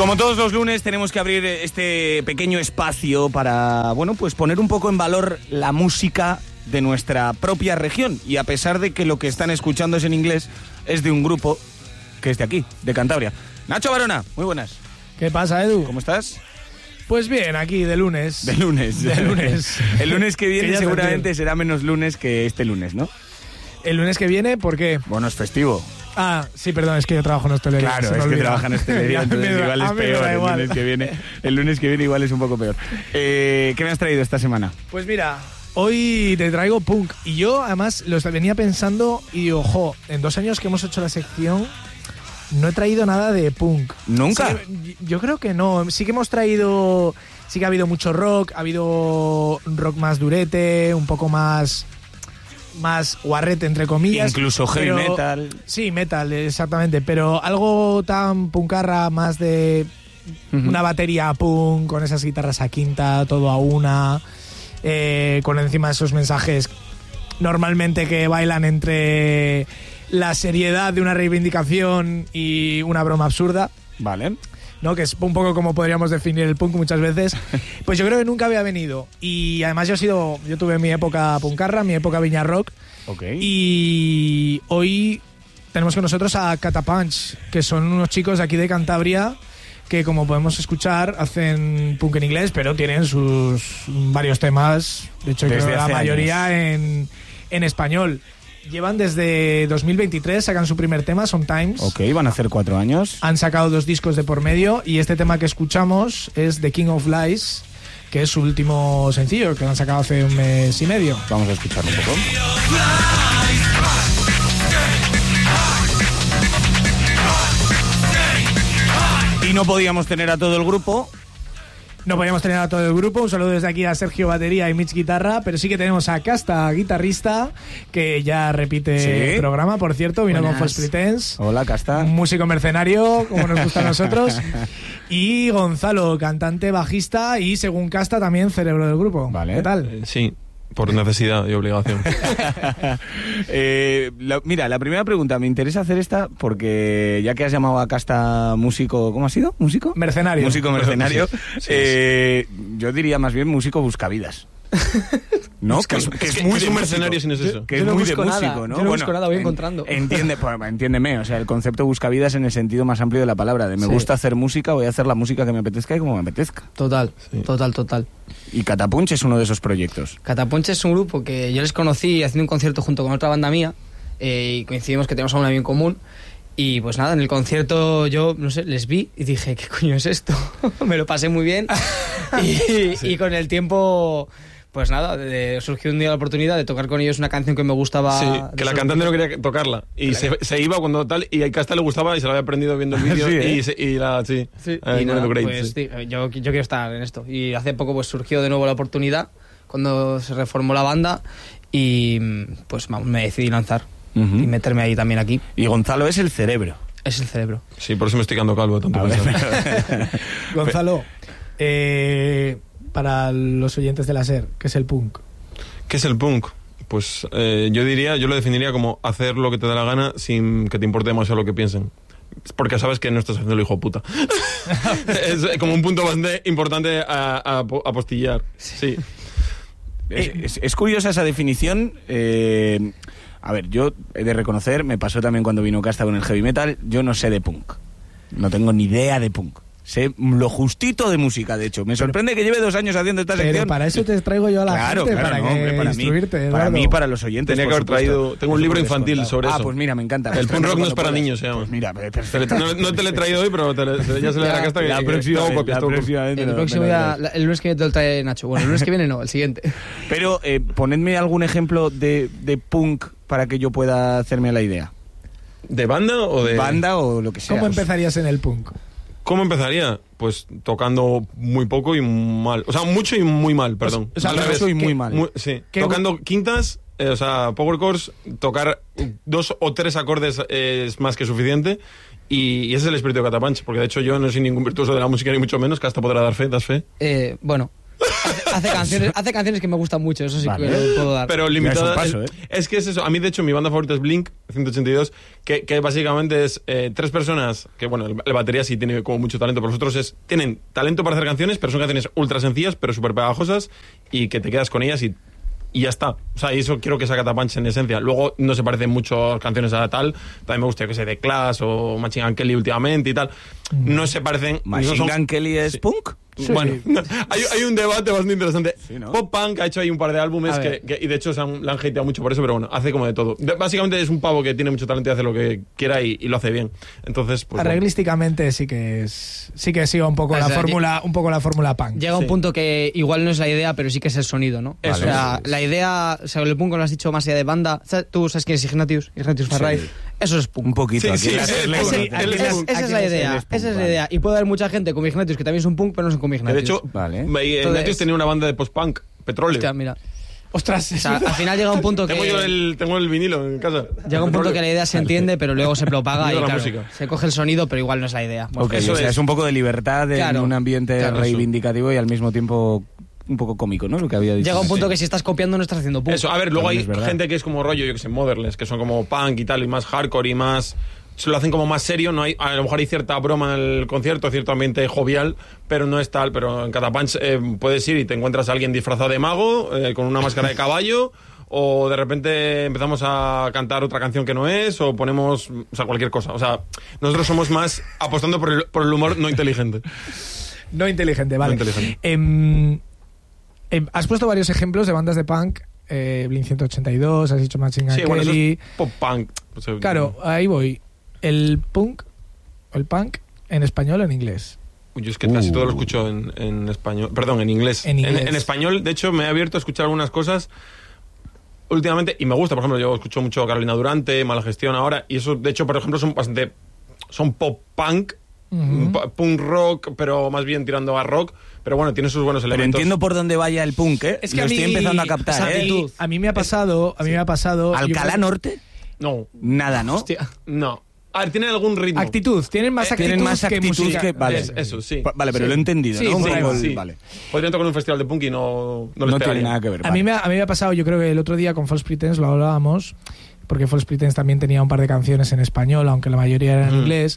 como todos los lunes tenemos que abrir este pequeño espacio para, bueno, pues poner un poco en valor la música de nuestra propia región. Y a pesar de que lo que están escuchando es en inglés, es de un grupo que es de aquí, de Cantabria. Nacho Barona, muy buenas. ¿Qué pasa, Edu? ¿Cómo estás? Pues bien, aquí de lunes. De lunes. El lunes que viene Que seguramente será menos lunes que este lunes, ¿no? El lunes que viene, ¿por qué? Bueno, es festivo. Ah, sí, perdón, es que yo trabajo en hostelería. Claro, es que trabaja en hostelería, entonces igual es peor el lunes que viene igual es un poco peor. ¿Qué me has traído esta semana? Pues mira, hoy te traigo punk. Y yo, además, lo venía pensando y, ojo, en 2 años que hemos hecho la sección, no he traído nada de punk. ¿Nunca? Sí, yo creo que no. Sí que hemos traído... Sí que ha habido mucho rock, ha habido rock más durete, un poco más guarrete, entre comillas. Incluso heavy metal. Sí, metal, exactamente. Pero algo tan puncarra, más de una batería punk, con esas guitarras a quinta, todo a una, con encima esos mensajes normalmente que bailan entre la seriedad de una reivindicación y una broma absurda. Vale. ¿No? Que es un poco como podríamos definir el punk muchas veces. Pues yo creo que nunca había venido. Y además yo tuve mi época punkarra, mi época viña rock. Okay. Y hoy tenemos con nosotros a Catapunch, que son unos chicos de aquí de Cantabria que, como podemos escuchar, hacen punk en inglés, pero tienen sus varios temas. De hecho, creo que la mayoría en español. Llevan desde 2023, sacan su primer tema, Sometimes. Ok, van a hacer 4 años. Han sacado 2 discos de por medio y este tema que escuchamos es The King of Lies, que es su último sencillo, que lo han sacado hace 1 mes y medio. Vamos a escucharlo un poco. Y no podíamos tener a todo el grupo. No podíamos tener a todo el grupo. Un saludo desde aquí a Sergio Batería y Mitch Guitarra, pero sí que tenemos a Casta, guitarrista, que ya repite el programa, por cierto, vino con False Pretense. Hola, Casta. Un músico mercenario, como nos gusta a nosotros. Y Gonzalo, cantante, bajista y, según Casta, también cerebro del grupo. Vale. ¿Qué tal? Sí, por necesidad y obligación. Mira, la primera pregunta, me interesa hacer esta porque ya que has llamado a Casta músico, ¿cómo ha sido? ¿Músico? Mercenario. Músico mercenario. Sí. Yo diría más bien músico buscavidas. ¿No? Que es muy de un mercenario si no es eso. Que es muy de músico, ¿no? Yo no busco nada, voy encontrando. Entiéndeme, o sea, el concepto buscavidas en el sentido más amplio de la palabra, de me gusta hacer música, voy a hacer la música que me apetezca y como me apetezca. Total. Y Catapunch es uno de esos proyectos. Catapunch es un grupo que yo les conocí haciendo un concierto junto con otra banda mía, y coincidimos que tenemos a un amigo en común. Y pues nada, en el concierto yo, no sé, les vi y dije, ¿qué coño es esto? Me lo pasé muy bien. Y con el tiempo... Pues nada, surgió un día la oportunidad de tocar con ellos una canción que me gustaba. Sí, que la cantante no quería tocarla. Y se iba cuando tal, y a Casta le gustaba y se lo había aprendido viendo el vídeo. Y nada, pues yo quiero estar en esto. Y hace poco pues surgió de nuevo la oportunidad, cuando se reformó la banda, y pues me decidí lanzar y meterme ahí también aquí. Y Gonzalo es el cerebro. Es el cerebro. Sí, por eso me estoy quedando calvo tanto pensar. Gonzalo, para los oyentes de la SER, ¿qué es el punk? ¿Qué es el punk? Pues yo lo definiría como hacer lo que te da la gana sin que te importe demasiado lo que piensen. Porque sabes que no estás haciendo el hijo de puta. Es como un punto bastante importante a apostillar. Sí. Es curiosa esa definición. A ver, yo he de reconocer, me pasó también cuando vino Casta con el heavy metal, yo no sé de punk. No tengo ni idea de punk. Sé lo justito de música, de hecho. Me sorprende que lleve 2 años haciendo esta sección. Pero para eso te traigo yo a la gente, para instruirte. Para mí, para los oyentes. Tenía que haber traído... Tengo un libro infantil sobre eso. Pues mira, me encanta. El punk rock no es para niños, se llama. Pues mira, perfecto. No te lo he traído hoy, pero ya se le dará Casta que la próxima el lunes que viene te lo trae Nacho. Bueno, el lunes que viene no, el siguiente. Pero ponedme algún ejemplo de punk para que yo pueda hacerme la idea. ¿De banda o de...? Banda o lo que sea. ¿Cómo empezarías en el punk? ¿Cómo empezaría? Pues tocando muy poco y mal. O sea, mucho y muy mal, perdón. O sea, mucho y muy mal. Sí. Tocando quintas, o sea, power chords, tocar 2 o 3 acordes es más que suficiente. Y ese es el espíritu de Catapunch, porque de hecho yo no soy ningún virtuoso de la música, ni mucho menos, que hasta podrá dar fe, ¿das fe? Bueno. hace canciones que me gustan mucho, eso sí Vale. que lo puedo dar. Pero limitada. Ya es un paso, es que es eso. A mí, de hecho, mi banda favorita es Blink 182, que básicamente es 3 personas, que bueno, el batería sí tiene como mucho talento, pero los otros tienen talento para hacer canciones, pero son canciones ultra sencillas, pero súper pegajosas, y que te quedas con ellas y ya está. O sea, y eso quiero que sea Catapunch en esencia. Luego no se parecen mucho canciones a tal. También me gusta que sea The Clash o Machine Gun Kelly últimamente y tal. No se parecen. ¿Machine no son- Gun Kelly es Sí. punk? Bueno, hay un debate bastante interesante. Sí, ¿no? Pop Punk ha hecho ahí un par de álbumes A ver. y de hecho le han hateado mucho por eso, pero bueno, hace como de todo. Básicamente es un pavo que tiene mucho talento y hace lo que quiera y lo hace bien. Entonces, pues bueno. Arreglísticamente sí que sigue un poco O la sea, fórmula punk. Llega un punto que igual no es la idea, pero sí que es el sonido, ¿no? Eso, o sea, eso es. la idea, o sea, el punk, lo has dicho más allá de banda. ¿Tú sabes quién es Ignatius Farray? Sí. Eso es punk. Un poquito. Sí, aquí sí, la- sí, le sí, conoce. sí, él es punk. Esa es la Él idea, es punk, esa es la vale. idea. Y puede haber mucha gente como Ignatius que también es un punk, pero no son como Que Ignatius. de hecho, Vale. Entonces- Ignatius tenía una banda de post-punk, Petróleo. Hostia, mira. Ostras, O sea, al final llega un punto que... Tengo el vinilo en casa. Llega un punto que la idea se entiende, pero luego se propaga y Mira la claro, música. se coge el sonido, pero igual no es la idea. Bueno, Ok, eso o sea, es. es un poco de libertad en Claro, un ambiente claro, reivindicativo y al mismo tiempo un poco cómico, ¿no? Lo que había dicho. llega un punto que si estás copiando no estás haciendo punk. Eso, a ver, luego También hay es verdad. gente que es como rollo, yo que sé, Motherless, que son como punk y tal, y más hardcore y más... Se lo hacen como más serio, no hay, a lo mejor hay cierta broma en el concierto, cierto ambiente jovial, pero no es tal. Pero en Catapunch puedes ir y te encuentras a alguien disfrazado de mago, con una máscara de caballo, o de repente empezamos a cantar otra canción que no es, o ponemos, o sea, cualquier cosa. O sea, nosotros somos más apostando por el humor no inteligente. No inteligente, vale. No inteligente. Has puesto varios ejemplos de bandas de punk. Blink 182, has dicho Machine Gun Sí, bueno, eso Kelly. es pop punk. O sea, Claro, ahí voy. El punk en español o en inglés. Yo es que casi todo lo escucho en español. Perdón, en inglés. En inglés. En español, de hecho, me he abierto a escuchar algunas cosas últimamente y me gusta. Por ejemplo, yo escucho mucho Carolina Durante, Mala Gestión ahora, y eso, de hecho, por ejemplo, son pop punk, punk rock, pero más bien tirando a rock. Pero bueno, tiene sus buenos Pero elementos. entiendo por dónde vaya el punk, ¿eh? Es que Lo a mí, estoy empezando a captar, o sea, ¿eh? a mí me ha pasado, ¿Alcalá Norte? No, Nada, ¿no? Hostia. no. A ver, tiene algún ritmo. Actitud, tienen más actitud, Tienen más que actitud música. que... Vale. Eso, sí. Vale, pero lo he entendido, Sí, ¿no? Un por ahí poco va, el- Sí. Vale. Podrían tocar en un festival de punk y no les No tiene pegaría. nada que ver. A mí me ha pasado, yo creo que el otro día con False Pretense lo hablábamos, porque False Pretense también tenía un par de canciones en español, aunque la mayoría eran en inglés.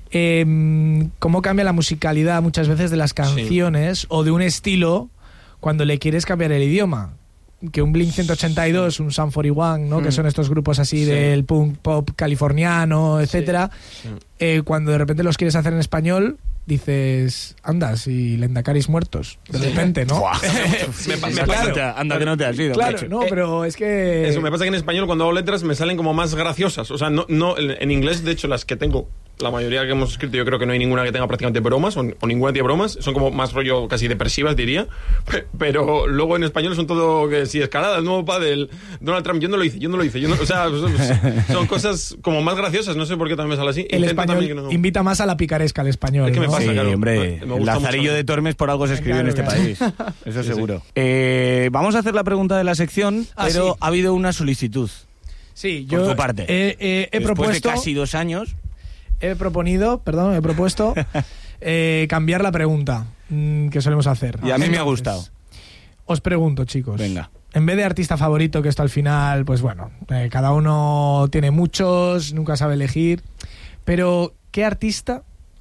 Cómo cambia la musicalidad muchas veces de las canciones o de un estilo cuando le quieres cambiar el idioma. Que un Blink 182, un Sum 41, ¿no? Que son estos grupos así Sí. del punk pop californiano, etcétera. Cuando de repente los quieres hacer en español, dices, andas y Lendacaris muertos. De repente, ¿no? Me Anda pasa- que no te- anda que no te has ido. Claro, macho. no, pero es que... Eso me pasa que en español cuando hago letras me salen como más graciosas. O sea, no en inglés, de hecho, las que tengo, la mayoría que hemos escrito, yo creo que no hay ninguna que tenga prácticamente bromas o ninguna tiene bromas. Son como más rollo casi depresivas, diría. Pero luego en español son todo que si escalada, el nuevo del Donald Trump, yo no lo hice. O sea, son cosas como más graciosas. No sé por qué también me sale así. El Intento español también que no- invita más a la picaresca al español. Es que me ¿no? pasa, Sí, claro. hombre, Me el gusta Lazarillo mucho. de Tormes por algo se escribió en este Claro, país. Eso Sí, seguro. Vamos a hacer la pregunta de la sección, pero sí. ha habido una solicitud Sí, por yo tu parte. he Después propuesto... de casi 2 años. He propuesto cambiar la pregunta que solemos hacer. Y a mí me ha Entonces, gustado. Os pregunto, chicos. Venga. En vez de artista favorito, que esto al final, pues bueno, cada uno tiene muchos, nunca sabe elegir. Pero, ¿qué artista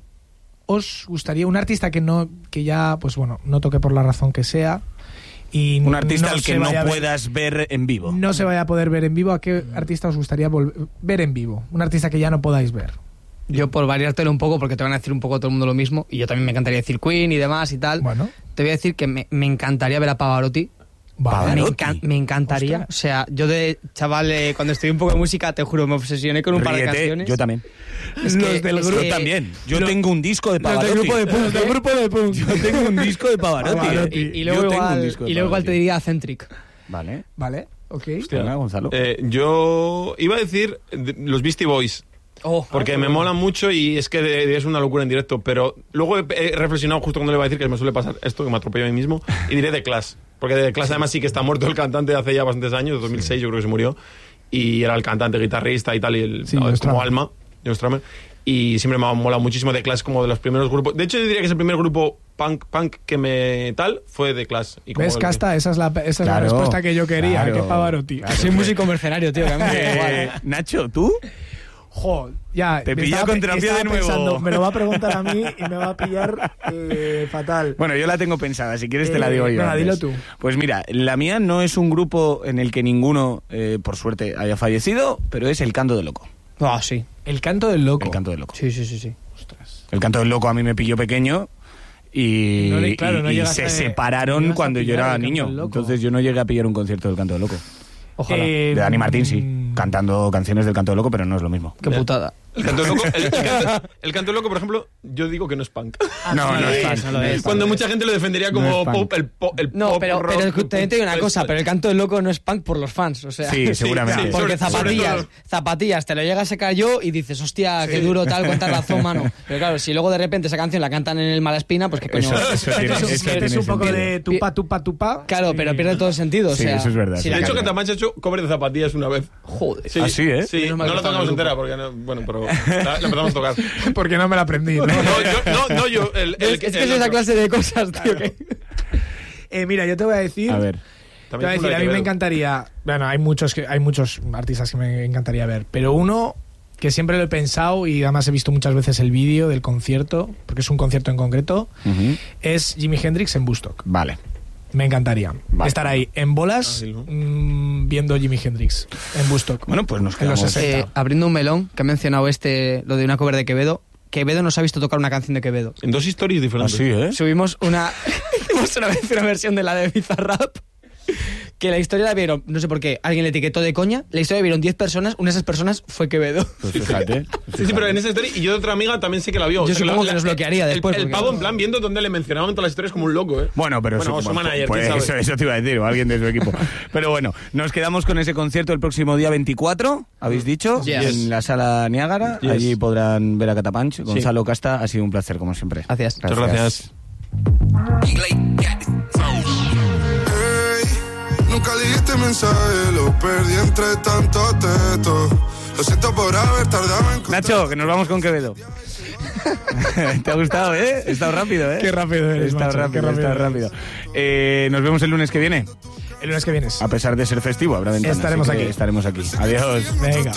os gustaría? Un artista que ya, pues bueno, no toque por la razón que sea. Y Un artista no al se que no vaya a ver- puedas ver en vivo. no se vaya a poder ver en vivo. ¿A qué artista os gustaría ver en vivo? Un artista que ya no podáis ver. Yo por variártelo un poco, porque te van a decir un poco todo el mundo lo mismo, y yo también me encantaría decir Queen y demás y tal. Bueno. Te voy a decir que me encantaría ver a Pavarotti. Vale. Pavarotti. Me encantaría. Ostras. O sea, yo de chaval, cuando estudié un poco de música, te juro, me obsesioné con un par de Ríete, canciones. yo también. Es que- Los del es grupo que- También. Yo Lo- tengo un disco de Los del Pavarotti. grupo de punk. Del grupo de punk. Yo tengo un disco de Pavarotti. Pavarotti. Y luego Yo tengo un igual, disco de y luego igual Pavarotti. te diría Centric. Vale. Vale, ok. Venga, Gonzalo. Yo iba a decir los Beastie Boys. Oh, Porque me mola mucho y es que es una locura en directo. Pero luego he reflexionado justo cuando le iba a decir que me suele pasar esto, que me atropello a mí mismo. Y diré The Clash. Porque The Clash además sí que está muerto el cantante hace ya bastantes años, 2006 yo creo que se murió. Y era el cantante, guitarrista y tal, y Sí, como Joe Strummer. alma, Joe Strummer. Y siempre me ha molado muchísimo The Clash, como de los primeros grupos. De hecho, yo diría que es el primer grupo punk que me tal fue The Clash. Y como ¿Ves, Casta? Esa es la Claro, respuesta que yo quería. claro, Qué Pavarotti. claro. Soy músico mercenario, tío, que a mí me da igual. Nacho, ¿tú? Jo, ya. Te me pilla estaba- con terapia estaba de nuevo. pensando, me lo va a preguntar a mí y me va a pillar fatal. Bueno, yo la tengo pensada, si quieres te la digo yo. venga, antes. dilo tú. Pues mira, la mía no es un grupo en el que ninguno, por suerte, haya fallecido, pero es El Canto del Loco. Ah, sí. El canto del loco. El Canto del Loco. Sí, sí, sí, sí. El Canto del Loco a mí me pilló pequeño y, No le- claro, no y llegaste- se no separaron llegaste a cuando yo pillar era El Canto niño. del Loco. Entonces yo no llegué a pillar un concierto del Canto del Loco. Ojalá. De Dani Martín sí, cantando canciones del Canto del Loco, pero no es lo mismo. Qué putada. El canto loco, el canto loco, por ejemplo, yo digo que no es punk. No, no es punk. no lo es. Cuando mucha gente lo defendería como No es punk. pop, el No, pop pero rock, también te digo una cosa, pero el canto del loco no es punk por los fans, o sea. Sí, seguramente. sí, Porque sobre todo. zapatillas, te lo llega a sacar yo y dices, hostia, qué duro, tal, cuánta razón, mano. Pero claro, si luego de repente esa canción la cantan en el Malaspina, pues qué coño. Eso tiene- eso Metes tiene un poco sentido. de tupa. Claro, pero pierde todo el sentido, o Sí, sea. eso es verdad, si sí. la De hecho, Claro. Catamancha ha hecho cover de zapatillas una vez. Joder. Sí, ¿Ah, sí, eh? Sí, Menos mal no que la está en tocamos el entera grupo. porque no, bueno, pero la empezamos a tocar. Porque no me la aprendí. ¿no? No, yo, Es que es esa clase de cosas, tío, que... Mira, yo te voy a decir. A ver. Te voy a decir, a mí me encantaría. Bueno, hay muchos artistas que me encantaría ver, pero uno que siempre lo he pensado y además he visto muchas veces el vídeo del concierto, porque es un concierto en concreto, Ujú. es Jimi Hendrix en Woodstock. Vale. Me encantaría Vale. estar ahí en bolas Ah, sí, ¿no? viendo Jimi Hendrix en Woodstock. Bueno, pues nos En los quedamos... 60. abriendo un melón, que ha mencionado lo de una cover de Quevedo. Quevedo nos ha visto tocar una canción de Quevedo. En dos historias diferentes. Así, ¿eh? Subimos hicimos una vez una versión de la de Bizarrap, que la historia la vieron, no sé por qué, alguien le etiquetó de coña, la historia la vieron 10 personas, una de esas personas fue Quevedo. Pues fíjate. Sí, pero en esa historia, y yo de otra amiga también sé que la vio. Yo O sea, supongo la- que nos bloquearía después, El porque- pavo, en plan, viendo donde le mencionaban todas las historias como un loco, ¿eh? Bueno, pero Bueno, su manager, pues quién sabe. eso te iba a decir, o alguien de su equipo. Pero bueno, nos quedamos con ese concierto el próximo día 24, habéis dicho, Yes. en la sala Niágara. Yes. Allí podrán ver a Catapunch. Gonzalo Casta, ha sido un placer, como siempre. Gracias. Muchas gracias. Nunca leíste mensaje, lo perdí entre tantos textos. Lo siento por haber tardado en encontrar. Nacho, que nos vamos con Quevedo. ¿Te ha gustado, eh? He estado rápido, eh. Qué rápido eres, He estado macho, rápido, qué he estado rápido rápido. Nos vemos el lunes que viene. El lunes que vienes. A pesar de ser festivo, habrá ventanas. Estaremos así que aquí. Estaremos aquí. Adiós. Venga.